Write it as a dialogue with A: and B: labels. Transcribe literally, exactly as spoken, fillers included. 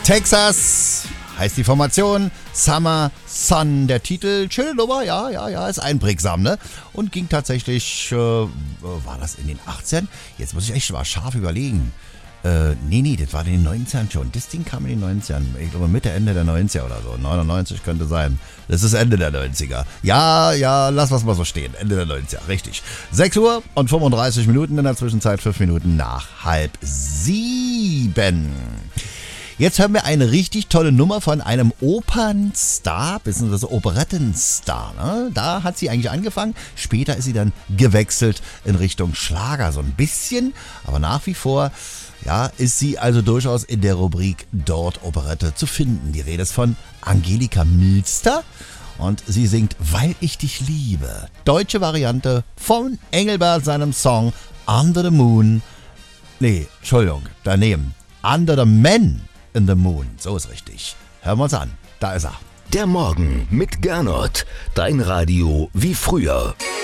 A: Texas heißt die Formation, Summer Sun. Der Titel, schöne Nummer, ja, ja, ja, ist einprägsam, ne? Und ging tatsächlich, äh, war das in den achtzigern? Jetzt muss ich echt mal scharf überlegen. Äh, nee, nee, das war in den neunzigern schon. Das Ding kam in den neunzigern. Ich glaube Mitte, Ende der neunziger oder so. neunundneunzig könnte sein. Das ist Ende der neunziger. Ja, ja, lass was mal so stehen. Ende der neunziger, richtig. sechs Uhr und fünfunddreißig Minuten, in der Zwischenzeit fünf Minuten nach halb sieben. Jetzt hören wir eine richtig tolle Nummer von einem Opernstar, beziehungsweise Operettenstar. Ne? Da hat sie eigentlich angefangen. Später ist sie dann gewechselt in Richtung Schlager so ein bisschen. Aber nach wie vor ja, ist sie also durchaus in der Rubrik Dort Operette zu finden. Die Rede ist von Angelika Milster und sie singt Weil ich dich liebe. Deutsche Variante von Engelbert, seinem Song Under the Moon. Nee, Entschuldigung, daneben. Under the Man in the Moon. So ist richtig. Hören wir uns an. Da ist er.
B: Der Morgen mit Gernot. Dein Radio wie früher.